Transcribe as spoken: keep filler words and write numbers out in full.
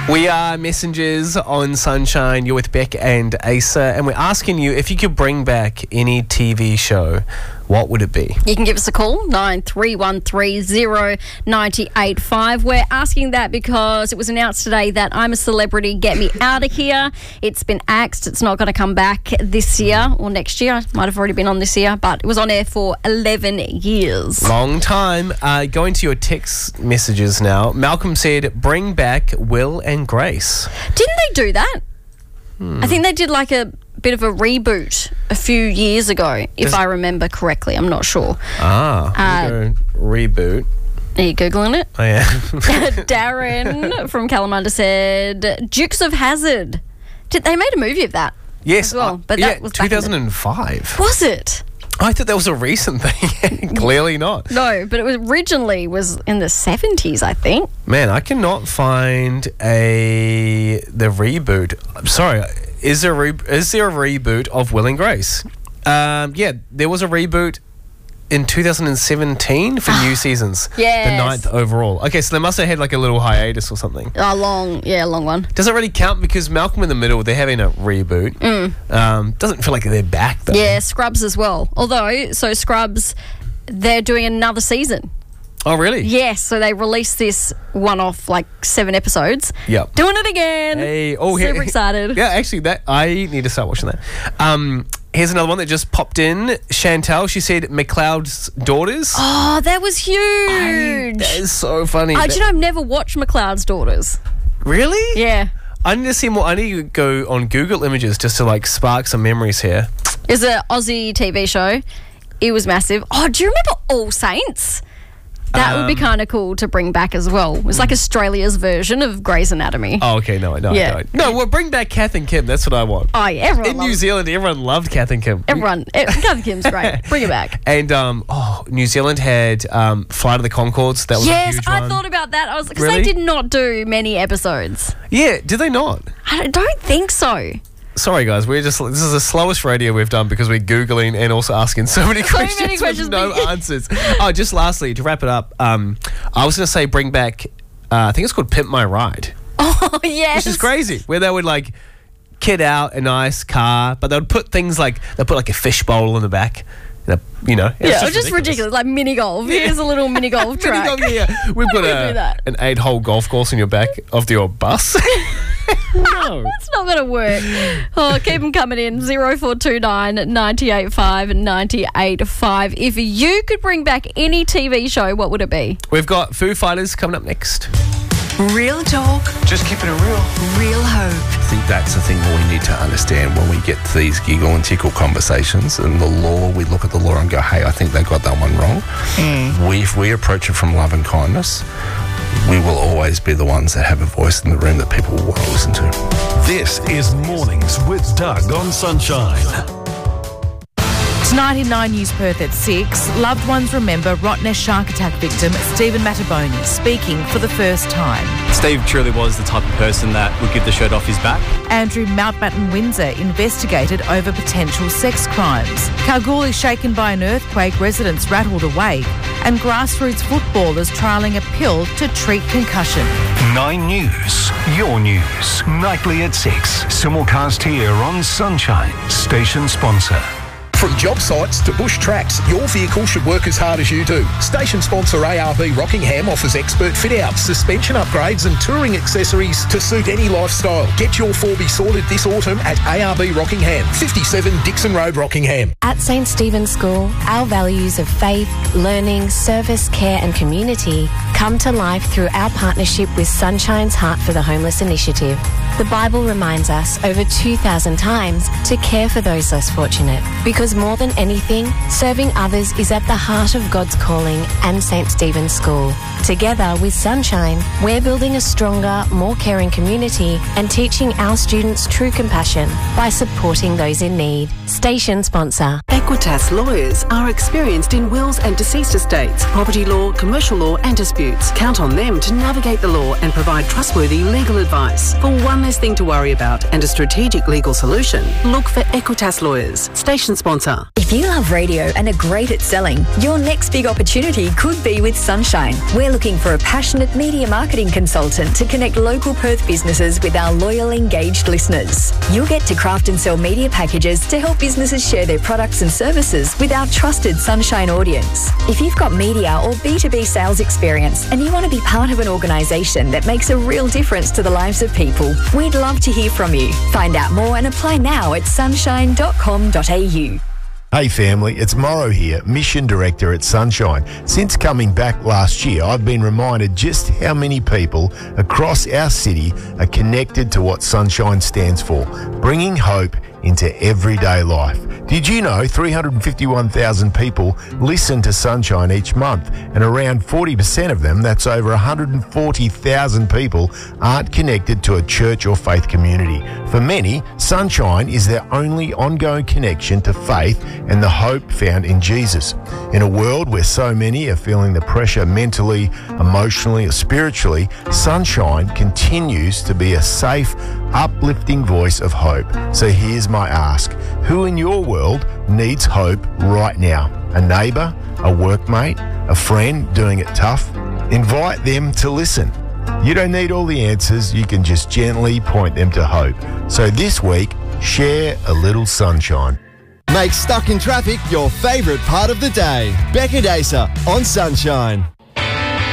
We are Messengers on Sunshine. You're with Beck and Asa, and we're asking you if you could bring back any T V show, what would it be? You can give us a call, nine three one three zero nine eight five. We're asking that because it was announced today that I'm a Celebrity, Get Me Out of Here. It's been axed. It's not going to come back this year or next year. Might have already been on this year, but it was on air for eleven years. Long time. Uh, going to your text messages now. Malcolm said, bring back Will and Grace. Didn't they do that? Hmm. I think they did like a bit of a reboot a few years ago, if Does, I remember correctly. I'm not sure. Ah, uh, reboot. Are you Googling it? Oh, yeah. Darren from Kalamunda said, Dukes of Hazzard. Did, they made a movie of that. Yes. As well, uh, but that yeah, was two thousand five. The, was it? I thought that was a recent thing. Clearly not. No, but it was originally was in the seventies, I think. Man, I cannot find a the reboot. I'm sorry. Is there a, re- is there a reboot of Will and Grace? Um, yeah, there was a reboot in two thousand seventeen for new seasons. Yes. The ninth overall. Okay, so they must have had like a little hiatus or something. A long, yeah, a long one. Does it really count? Because Malcolm in the Middle, they're having a reboot. Mm. Um, doesn't feel like they're back though. Yeah, Scrubs as well. Although, so Scrubs, they're doing another season. Oh, really? Yes, so they released this one-off, like seven episodes. Yep. Doing it again. Hey, oh, super here, excited. Yeah, actually, that I need to start watching that. Um, here's another one that just popped in. Chantel, she said McLeod's Daughters. Oh, that was huge. I, that is so funny. Oh, that, do you know, I've never watched McLeod's Daughters. Really? Yeah. I need to see more. I need to go on Google Images just to like spark some memories here. It's an Aussie T V show. It was massive. Oh, do you remember All Saints? That um, would be kind of cool to bring back as well. It's like Australia's version of Grey's Anatomy. Oh, okay. No, no, yeah. I don't. No, well, bring back Kath and Kim. That's what I want. Oh, yeah. Everyone In New Zealand, everyone loved Kath and Kim. Everyone. Kath and Kim's great. Bring it back. And, um, oh, New Zealand had um, Flight of the Conchords. That was yes, a huge I one. thought about that. I was because really? they did not do many episodes. Yeah, did they not? I don't think so. Sorry, guys. We're just this is the slowest radio we've done because we're Googling and also asking so many so questions, many questions with no answers. Oh, just lastly, to wrap it up, um, I was going to say bring back, uh, I think it's called Pimp My Ride. Oh, yes. Which is crazy, where they would like kit out a nice car, but they would put things like, they'd put like a fishbowl in the back. You know, yeah, just, just ridiculous. ridiculous, like mini golf. Yeah. Here's a little mini golf track. Mini golf, yeah. We've got a, an eight-hole golf course in your back of your bus. No, that's not going to work. Oh, keep them coming in. Zero four two nine ninety eight five ninety eight five. If you could bring back any T V show, what would it be? We've got Foo Fighters coming up next. Real talk. Just keeping it real. Real hope. I think that's the thing that we need to understand when we get to these giggle and tickle conversations. And the law, we look at the law and go, hey, I think they got that one wrong. Mm. We, if we approach it from love and kindness, we will always be the ones that have a voice in the room that people will want to listen to. This is Mornings with Doug on Sunshine. Tonight in Nine News Perth at six, loved ones remember Rottnest shark attack victim Stephen Mattaboni speaking for the first time. Steve truly was the type of person that would give the shirt off his back. Andrew Mountbatten Windsor investigated over potential sex crimes. Kalgoorlie shaken by an earthquake, residents rattled awake. And grassroots footballers trialling a pill to treat concussion. Nine News, your news, nightly at six. Simulcast here on Sunshine, station sponsor. From job sites to bush tracks, your vehicle should work as hard as you do. Station sponsor A R B Rockingham offers expert fit-outs, suspension upgrades and touring accessories to suit any lifestyle. Get your four B sorted this autumn at A R B Rockingham, fifty-seven Dixon Road, Rockingham. At Saint Stephen's School, our values of faith, learning, service, care and community come to life through our partnership with Sunshine's Heart for the Homeless initiative. The Bible reminds us over two thousand times to care for those less fortunate, because more than anything, serving others is at the heart of God's calling and Saint Stephen's School. Together with Sunshine, we're building a stronger, more caring community and teaching our students true compassion by supporting those in need. Station sponsor. Beck Equitas Lawyers are experienced in wills and deceased estates, property law, commercial law and disputes. Count on them to navigate the law and provide trustworthy legal advice. For one less thing to worry about and a strategic legal solution, look for Equitas Lawyers. Station sponsor. If you love radio and are great at selling, your next big opportunity could be with Sunshine. We're looking for a passionate media marketing consultant to connect local Perth businesses with our loyal, engaged listeners. You'll get to craft and sell media packages to help businesses share their products and services with our trusted Sunshine audience. If you've got media or B two B sales experience and you want to be part of an organisation that makes a real difference to the lives of people, we'd love to hear from you. Find out more and apply now at sunshine dot com dot a u. Hey family, it's Morrow here, Mission Director at Sunshine. Since coming back last year, I've been reminded just how many people across our city are connected to what Sunshine stands for, bringing hope into everyday life. Did you know three hundred fifty-one thousand people listen to Sunshine each month, and around forty percent of them, that's over one hundred forty thousand people, aren't connected to a church or faith community? For many, Sunshine is their only ongoing connection to faith and the hope found in Jesus. In a world where so many are feeling the pressure mentally, emotionally or spiritually, Sunshine continues to be a safe, uplifting voice of hope. So here's my ask. Who in your world needs hope right now? A neighbour? A workmate? A friend doing it tough? Invite them to listen. You don't need all the answers, you can just gently point them to hope. So this week, share a little sunshine. Make stuck in traffic your favourite part of the day. Becca Dacer on Sunshine.